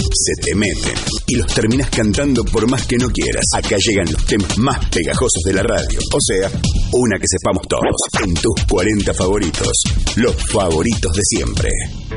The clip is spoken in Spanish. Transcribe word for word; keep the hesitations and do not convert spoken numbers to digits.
se te meten y los terminás cantando por más que no quieras. Acá llegan los temas más pegajosos de la radio, o sea, una que sepamos todos. En tus cuarenta favoritos, los favoritos de siempre.